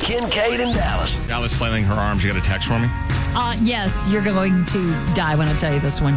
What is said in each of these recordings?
Kincaid in Dallas. Dallas flailing her arms. You got a text for me? Yes, you're going to die when I tell you this one.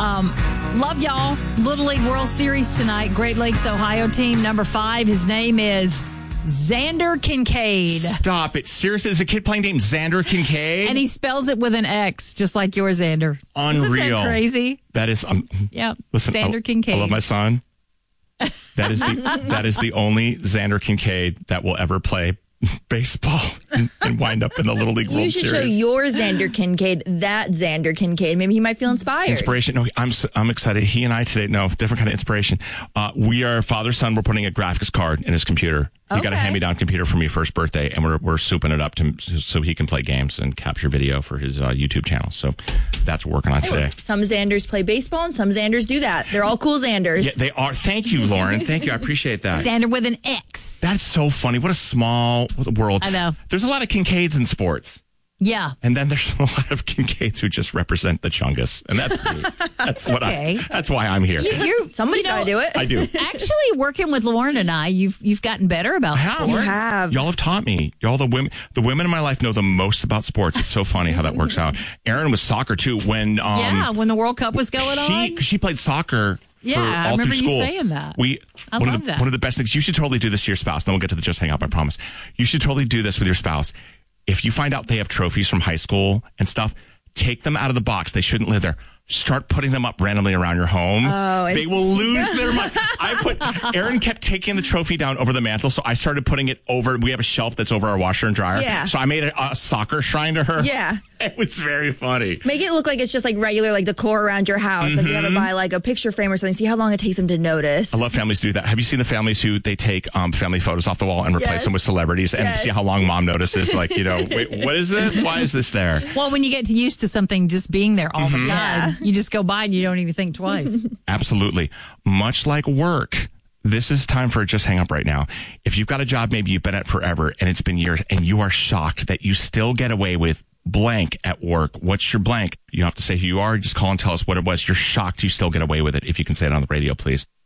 Love y'all. Little League World Series tonight. Great Lakes, Ohio team, number 5. His name is Xander Kincaid. Stop it. Seriously, there's a kid playing named Xander Kincaid? And he spells it with an X, just like your Xander. Unreal. Isn't that crazy? That is... Yep. Listen, Xander Kincaid. I love my son. That is the only Xander Kincaid that will ever play baseball and wind up in the Little League World You Series. should show your Xander Kincaid that Xander Kincaid. Maybe he might feel inspired. Inspiration. No, I'm excited. He and I today, different kind of inspiration. We are father-son. We're putting a graphics card in his computer. He got a hand-me-down computer for me for his birthday, and we're souping it up so he can play games and capture video for his YouTube channel. So that's what we're working on today. Some Xanders play baseball, and some Xanders do that. They're all cool Xanders. Yeah, they are. Thank you, Lauren. Thank you. I appreciate that. Xander with an X. That's so funny. What a small world. I know. There's a lot of Kincaids in sports. Yeah. And then there's a lot of Kincaids who just represent the Chungus. And that's me. That's why I'm here. Somebody's got to do it. I do. Actually, working with Lauren and I, you've gotten better about sports. You have. Y'all have taught me. Y'all, the women in my life know the most about sports. It's so funny how that works out. Erin was soccer too. When when the World Cup was going on. She played soccer. Yeah, I remember you saying that. I love that. One of the best things, you should totally do this to your spouse. Then we'll get to the just hang up, I promise. You should totally do this with your spouse. If you find out they have trophies from high school and stuff, take them out of the box. They shouldn't live there. Start putting them up randomly around your home. They will lose their mind. Erin kept taking the trophy down over the mantle, so I started putting it over. We have a shelf that's over our washer and dryer. Yeah. So I made a soccer shrine to her. Yeah. It was very funny. Make it look like it's just like regular, like decor around your house. Like you ever buy like a picture frame or something, see how long it takes them to notice. I love families who do that. Have you seen the families who they take family photos off the wall and replace them with celebrities and see how long mom notices? Like, wait, what is this? Why is this there? Well, when you get used to something just being there all the time, you just go by and you don't even think twice. Absolutely. Much like work. This is time for a just hang up right now. If you've got a job, maybe you've been at forever and it's been years and you are shocked that you still get away with blank at work. What's your blank? You don't have to say who you are. Just call and tell us what it was. You're shocked you still get away with it. If you can say it on the radio, please.